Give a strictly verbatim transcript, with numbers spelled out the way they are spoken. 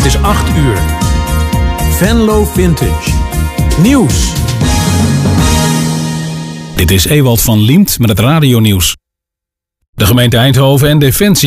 is acht uur. Venlo Vintage. Nieuws. Dit is Ewald van Liemt met het radionieuws. De gemeente Eindhoven en Defensie